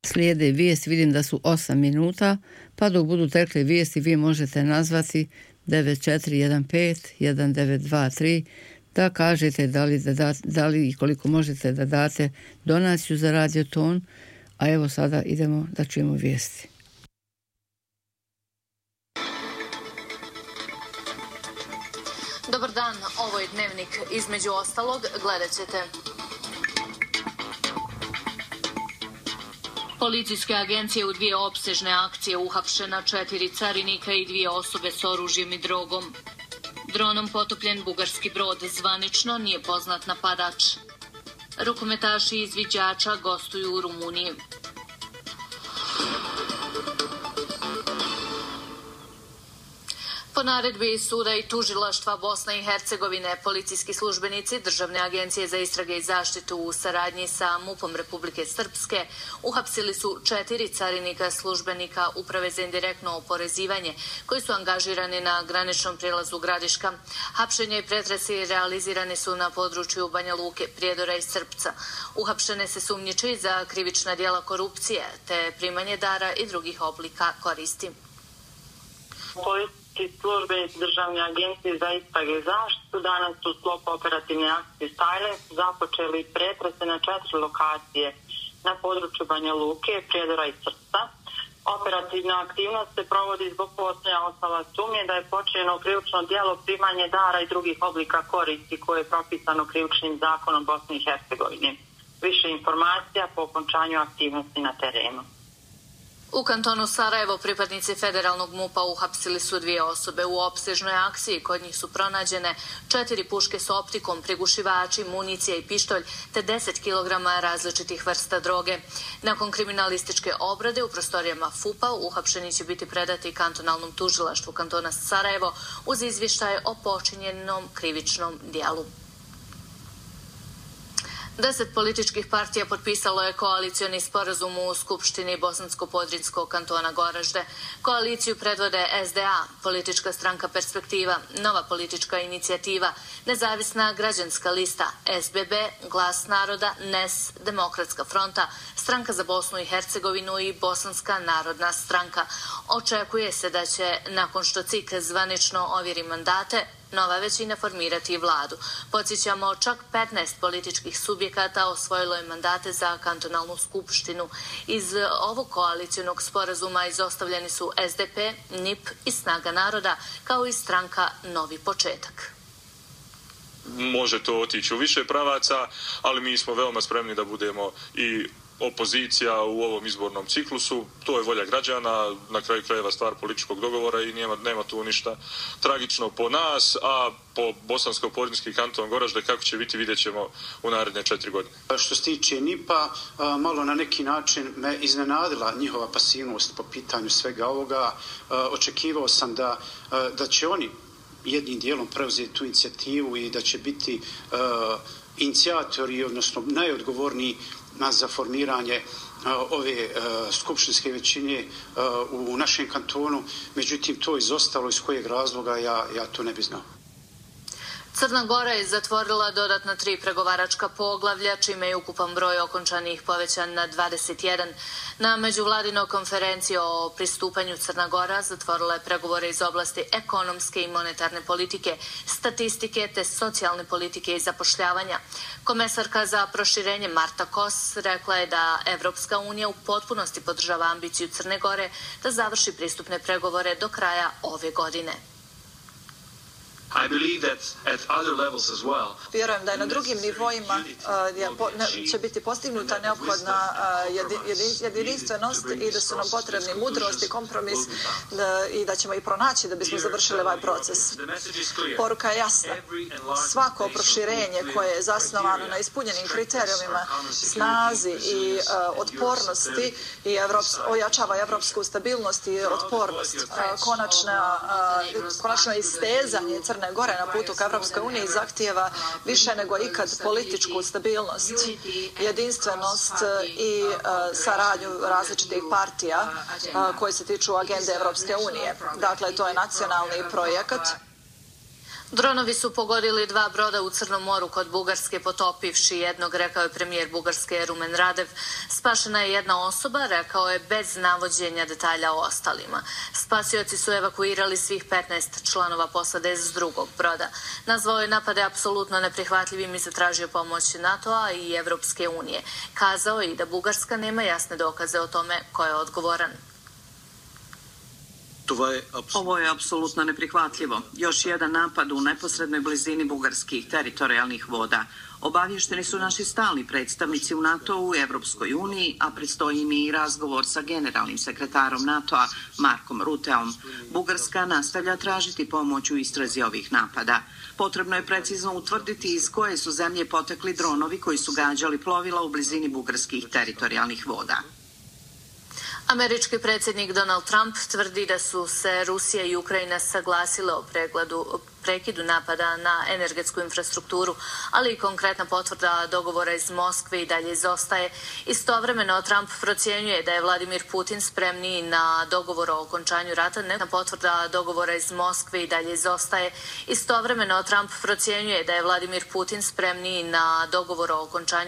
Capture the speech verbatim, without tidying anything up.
Slijede vijesti, vidim da su osam minuta, pa dok budu tekle vijesti vi možete nazvati devet četiri jedan pet jedan devet dva tri da kažete da li, da, da, da li i koliko možete da date donaciju za Radioton, a evo sada idemo da čujemo vijesti. Dobar dan, ovo je Dnevnik. Između ostalog gledat ćete. Policijske agencije u dvije opsežne akcije uhapšena, četiri carinika i dvije osobe s oružjem i drogom. Dronom potopljen bugarski brod, zvanično nije poznat napadač. Rukometaši izviđača gostuju u Rumuniji. Po naredbi suda i tužilaštva Bosne i Hercegovine, policijski službenici Državne agencije za istrage i zaštitu u saradnji sa MUP-om Republike Srpske uhapsili su četiri carinika službenika Uprave za indirektno oporezivanje koji su angažirani na graničnom prijelazu Gradiška. Hapšenje i pretresi realizirani su na području Banja Luke, Prijedora i Srpca. Uhapšene se sumnjiči za krivična djela korupcije te primanje dara i drugih oblika koristi. Službenici Državne agencije za istrage i zaštitu danas u sklopu operativne akcije Silence započeli pretrese na četiri lokacije na području Banja Luke, Prijedora i Srpca. Operativna aktivnost se provodi zbog postojanja osnova sumnje da je počinjeno krivično djelo primanje dara i drugih oblika koristi koje je propisano krivičnim zakonom Bosne i Hercegovine. Više informacija po okončanju aktivnosti na terenu. U kantonu Sarajevo pripadnici federalnog MUP-a uhapsili su dvije osobe u opsežnoj akciji. Kod njih su pronađene četiri puške s optikom, prigušivači, municija i pištolj, te deset kilograma različitih vrsta droge. Nakon kriminalističke obrade u prostorijama F U P-a uhapšeni će biti predati kantonalnom tužilaštvu kantona Sarajevo uz izvještaj o počinjenom krivičnom djelu. Deset političkih partija potpisalo je koalicioni sporazum u Skupštini Bosansko-Podrinjskog kantona Goražde. Koaliciju predvode S D A, Politička stranka Perspektiva, Nova politička inicijativa, Nezavisna građanska lista, S B B, Glas naroda, N E S, Demokratska fronta, Stranka za Bosnu i Hercegovinu i Bosanska narodna stranka. Očekuje se da će, nakon što C I K zvanično ovjeri mandate, nova većina formirati vladu. Podsjećamo, čak petnaest političkih subjekata osvojilo je mandate za kantonalnu skupštinu. Iz ovog koalicijonog sporazuma izostavljeni su S D P, N I P i Snaga naroda, kao i stranka Novi početak. Može to otići u više pravaca, ali mi smo veoma spremni da budemo i opozicija u ovom izbornom ciklusu. To je volja građana, na kraju krajeva stvar političkog dogovora i nema, nema tu ništa tragično po nas, a po Bosansko-Podrinjski kanton Goražde kako će biti vidjet ćemo u naredne četiri godine. Što se tiče N I P-a, malo na neki način me iznenadila njihova pasivnost po pitanju svega ovoga. Očekivao sam da, da će oni jednim dijelom preuzeti tu inicijativu i da će biti inicijatori, odnosno najodgovorniji za formiranje ove skupštinske većine u našem kantonu. Međutim, to je izostalo, iz kojeg razloga ja, ja to ne bi znao. Crna Gora je zatvorila dodatna tri pregovaračka poglavlja, čime je ukupan broj okončanih povećan na dvadeset jedan. Na međuvladinoj konferenciji o pristupanju Crna Gora zatvorila je pregovore iz oblasti ekonomske i monetarne politike, statistike te socijalne politike i zapošljavanja. Komesarka za proširenje Marta Kos rekla je da Evropska unija u potpunosti podržava ambiciju Crne Gore da završi pristupne pregovore do kraja ove godine. Vjerujem da je na drugim nivoima će biti postignuta neophodna jedinstvenost i da su nam potrebni mudrost i kompromis i da ćemo i pronaći da bismo završili ovaj proces. Poruka je jasna. Svako proširenje koje je zasnovano na ispunjenim kriterijumima, snazi i otpornosti i ojačava evropsku stabilnost i otpornost. Konačno istezanje Crne Gore na putu ka Evropskoj uniji zahtijeva više nego ikad političku stabilnost, jedinstvenost i saradnju različitih partija koje se tiču agende Evropske unije. Dakle, to je nacionalni projekat. Dronovi su pogodili dva broda u Crnom moru kod Bugarske, potopivši jednog, rekao je premijer Bugarske Rumen Radev. Spašena je jedna osoba, rekao je, bez navođenja detalja o ostalima. Spasioci su evakuirali svih petnaest članova posade s drugog broda. Nazvao je napade apsolutno neprihvatljivim i zatražio pomoć NATO-a i Evropske unije. Kazao je i da Bugarska nema jasne dokaze o tome ko je odgovoran. Ovo je apsolutno neprihvatljivo. Još jedan napad u neposrednoj blizini bugarskih teritorijalnih voda. Obavješteni su naši stalni predstavnici u NATO-u i Evropskoj uniji, a predstoji im i razgovor sa generalnim sekretarom NATO-a Markom Ruteom. Bugarska nastavlja tražiti pomoć u istrazi ovih napada. Potrebno je precizno utvrditi iz koje su zemlje potekli dronovi koji su gađali plovila u blizini bugarskih teritorijalnih voda. Američki predsjednik Donald Trump tvrdi da su se Rusija i Ukrajina saglasile o pregledu, prekidu napada na energetsku infrastrukturu, ali i konkretna potvrda dogovora iz Moskve i dalje izostaje. Istovremeno Trump procjenjuje da je Vladimir Putin spremniji na dogovor o okončanju rata, nego potvrda dogovora iz Moskve i dalje izostaje. Istovremeno Trump procjenjuje da je Vladimir Putin spremniji na dogovor o okončanju